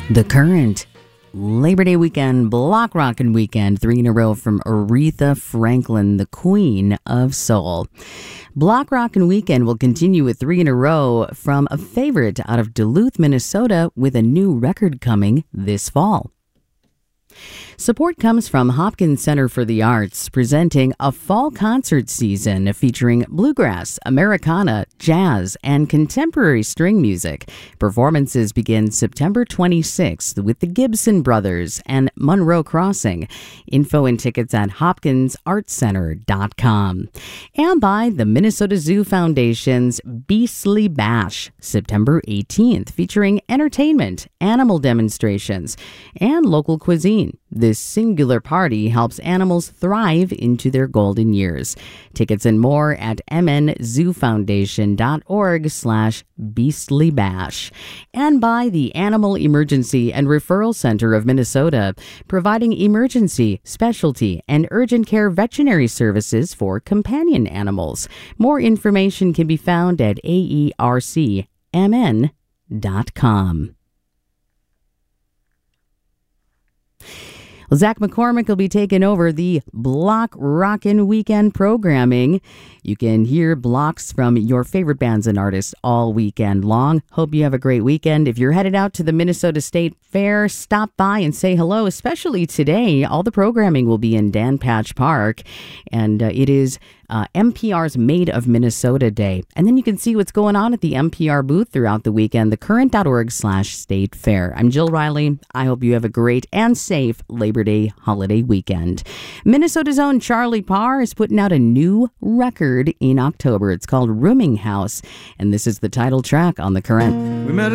The Current. Labor Day weekend, block rockin' weekend, 3 in a row from Aretha Franklin, the Queen of Soul. Block rockin' weekend will continue with 3 in a row from a favorite out of Duluth, Minnesota, with a new record coming this fall. Support comes from Hopkins Center for the Arts, presenting a fall concert season featuring bluegrass, Americana, jazz, and contemporary string music. Performances begin September 26th with the Gibson Brothers and Monroe Crossing. Info and tickets at hopkinsartscenter.com. And by the Minnesota Zoo Foundation's Beastly Bash, September 18th, featuring entertainment, animal demonstrations, and local cuisine. This singular party helps animals thrive into their golden years. Tickets and more at mnzoofoundation.org/beastlybash. And by the Animal Emergency and Referral Center of Minnesota, providing emergency, specialty, and urgent care veterinary services for companion animals. More information can be found at aercmn.com. Well, Zach McCormick will be taking over the Block Rockin' Weekend programming. You can hear blocks from your favorite bands and artists all weekend long. Hope you have a great weekend. If you're headed out to the Minnesota State Fair, stop by and say hello, especially today. All the programming will be in Dan Patch Park, and it is NPR's Made of Minnesota Day. And then you can see what's going on at the NPR booth throughout the weekend, thecurrent.org/state fair. I'm Jill Riley. I hope you have a great and safe Labor Day holiday weekend. Minnesota's own Charlie Parr is putting out a new record in October. It's called Rooming House, and this is the title track on The Current. We met